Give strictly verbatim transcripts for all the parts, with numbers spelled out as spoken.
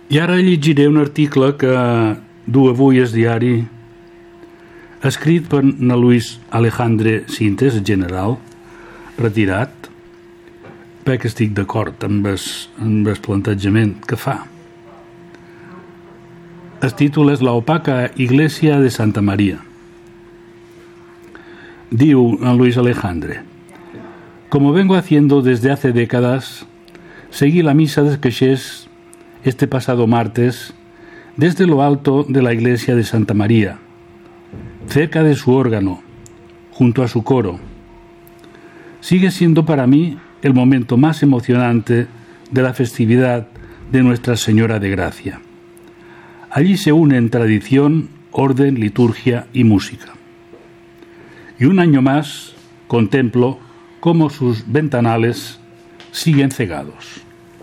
I ara llegiré un article que du avui el diari, escrit per na Luis Alejandre Sintes, general, retirat, perquè estic d'acord amb el, amb el plantejament que fa. El títol és La opaca iglesia de Santa María. Diu a Luis Alejandre: como vengo haciendo desde hace décadas, seguí la misa de Queixés este pasado martes desde lo alto de la iglesia de Santa María, cerca de su órgano, junto a su coro. Sigue siendo para mí el momento más emocionante de la festividad de Nuestra Señora de Gracia. Allí se unen tradición, orden, liturgia y música. Y un año más contemplo cómo sus ventanales siguen cegados.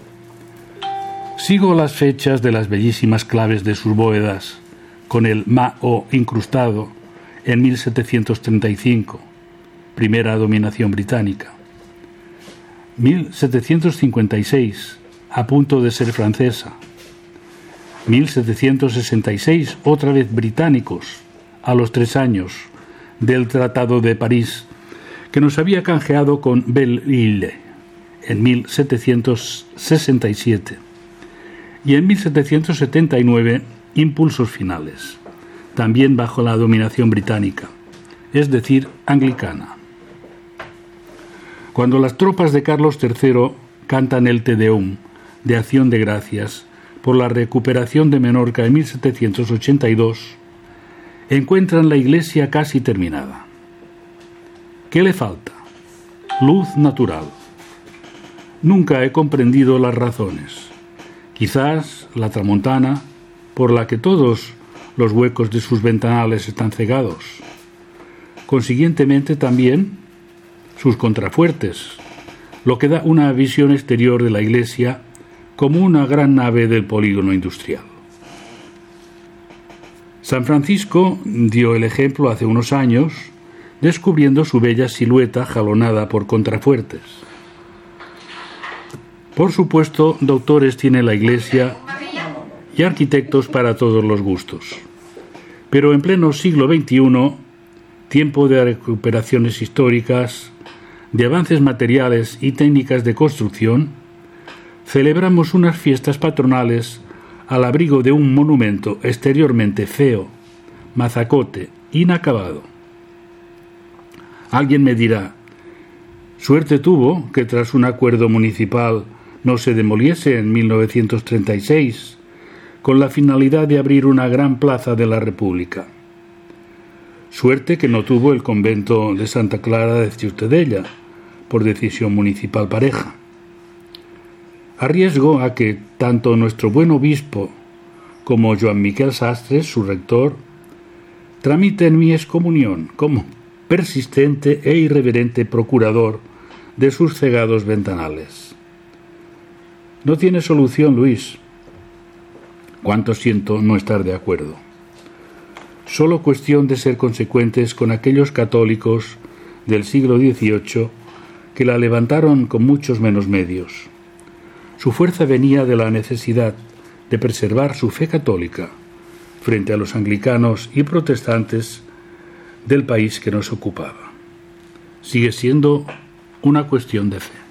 Sigo las fechas de las bellísimas claves de sus bóvedas con el Ma-O incrustado en mil setecientos treinta y cinco, primera dominación británica. mil setecientos cincuenta y seis, a punto de ser francesa. mil setecientos sesenta y seis, otra vez británicos, a los tres años del Tratado de París, que nos había canjeado con Belle-Île en mil setecientos sesenta y siete. Y en mil setecientos setenta y nueve, impulsos finales, también bajo la dominación británica, es decir, anglicana. Cuando las tropas de Carlos tercero cantan el Te Deum de acción de gracias por la recuperación de Menorca en mil setecientos ochenta y dos, encuentran la iglesia casi terminada. ¿Qué le falta? Luz natural. Nunca he comprendido las razones. Quizás la tramontana, por la que todos los huecos de sus ventanales están cegados. Consiguientemente también sus contrafuertes, lo que da una visión exterior de la iglesia como una gran nave del polígono industrial. San Francisco dio el ejemplo hace unos años, descubriendo su bella silueta jalonada por contrafuertes. Por supuesto, doctores tiene la iglesia y arquitectos para todos los gustos. Pero en pleno siglo veintiuno, tiempo de recuperaciones históricas, de avances materiales y técnicas de construcción, celebramos unas fiestas patronales al abrigo de un monumento exteriormente feo, mazacote, inacabado. Alguien me dirá, suerte tuvo que tras un acuerdo municipal no se demoliese en mil novecientos treinta y seis, con la finalidad de abrir una gran plaza de la República. Suerte que no tuvo el convento de Santa Clara de Ciutadella, por decisión municipal pareja. Arriesgo a que tanto nuestro buen obispo como Joan Miquel Sastres, su rector, tramiten mi excomunión como persistente e irreverente procurador de sus cegados ventanales. No tiene solución, Luis. Cuánto siento no estar de acuerdo. Solo cuestión de ser consecuentes con aquellos católicos del siglo dieciocho que la levantaron con muchos menos medios. Su fuerza venía de la necesidad de preservar su fe católica frente a los anglicanos y protestantes del país que nos ocupaba. Sigue siendo una cuestión de fe.